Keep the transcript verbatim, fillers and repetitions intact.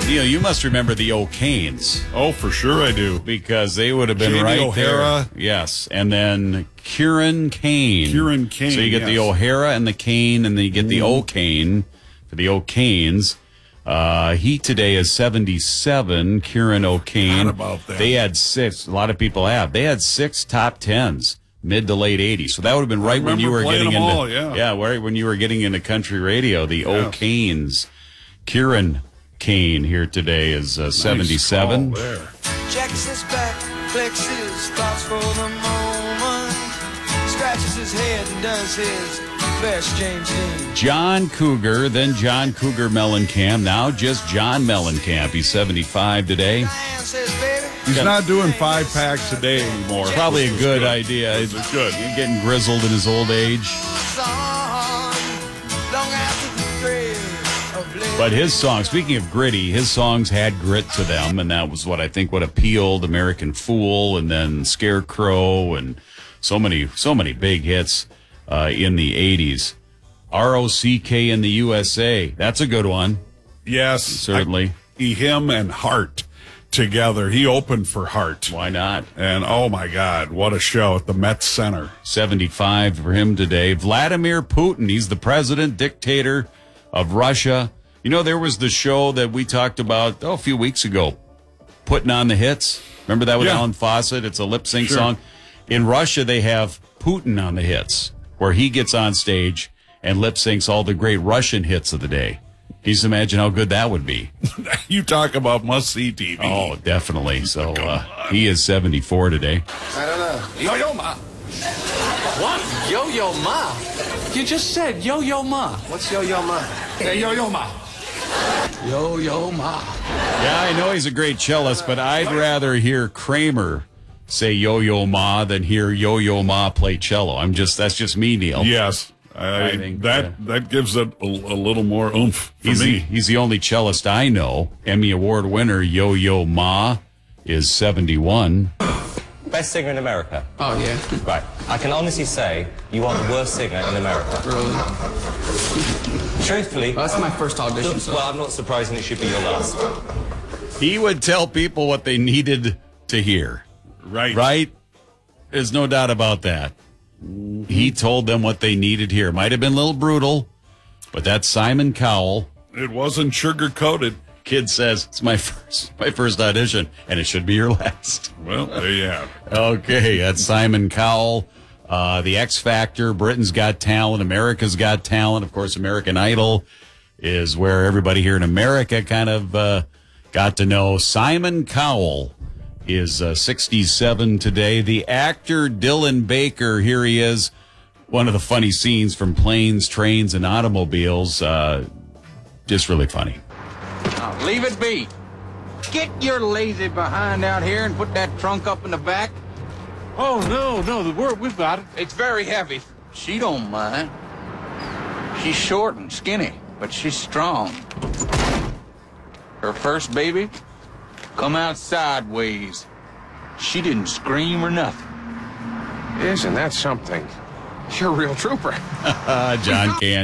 You know, you must remember the O'Kanes. Oh, for sure I do. Because they would have been Jamie right O'Hara. there. Yes. And then Kieran Kane. Kieran Kane, So you get yes. the O'Hara and the Kane, and then you get the O'Kane for the O'Kanes. Uh, he today is seventy-seven, Kieran O'Kane. Forgot about that. They had six. A lot of people have. They had six top tens, mid to late eighties. So that would have been right when you were playing getting them into all, yeah. yeah, right when you were getting into country radio. The O'Kanes. Kieran Kane here today is uh, seventy-seven. Nice call there. Checks his back, flexes thoughts for the moment, scratches his head and does his best James Dean. John Cougar, then John Cougar Mellencamp, now just John Mellencamp. He's seventy-five today. Diane says, baby, He's Yeah. not doing five packs a day anymore. Probably a This is good idea. This is good. He's getting grizzled in his old age. song, long after the thrill of living. But his songs, speaking of gritty, his songs had grit to them, and that was what I think what appealed. American Fool, and then Scarecrow, and so many, so many big hits uh, in the eighties. R O C K in the U S A. That's a good one, Yes. certainly. I, him and Hart together. He opened for Hart. Why not? And oh my God, what a show at the Met Center. seventy-five for him today. Vladimir Putin, he's the president, dictator of Russia. You know, there was the show that we talked about oh, a few weeks ago, Putting on the Hits. Remember that with Yeah. Alan Fawcett? It's a lip sync Sure. song. In Russia, they have Putin on the Hits, where he gets on stage and lip syncs all the great Russian hits of the day. Can you just imagine how good that would be? You talk about must-see T V. Oh, definitely. So uh, he is seventy-four today. I don't know. Yo-Yo Ma. What? Yo-Yo Ma? You just said Yo-Yo Ma. What's Yo-Yo Ma? Hey, Yo-Yo Ma. Yo-Yo Ma. Yeah, I know he's a great cellist, but I'd rather hear Kramer say Yo-Yo Ma than hear Yo-Yo Ma play cello. I'm just, that's just me, Neil. Yes. I, I think, that uh, that gives it a, a little more oomph for He's the, me. he's the only cellist I know. Emmy Award winner Yo-Yo Ma is seventy-one. Best singer in America. Oh, yeah. Right. I can honestly say you are the worst singer in America. Really? Truthfully, Well, that's my first audition, so. well, I'm not surprised, and it should be your last. He would tell people what they needed to hear. Right. Right? There's no doubt about that. He told them what they needed to hear. Might have been a little brutal, but that's Simon Cowell. It wasn't sugar-coated. Kid says, it's my first my first audition, and it should be your last. Well, there you have it. Okay, that's Simon Cowell. Uh, the X Factor, Britain's Got Talent, America's Got Talent. Of course, American Idol is where everybody here in America kind of uh, got to know. Simon Cowell is uh, sixty-seven today. The actor Dylan Baker, here he is. One of the funny scenes from Planes, Trains, and Automobiles. Uh, just really funny. Now, leave it be. Get your lazy behind out here and put that trunk up in the back. Oh, no, no, the word, we've got it. It's very heavy. She don't mind. She's short and skinny, but she's strong. Her first baby come out sideways. She didn't scream or nothing. Isn't that something? You're a real trooper. Uh, John Can.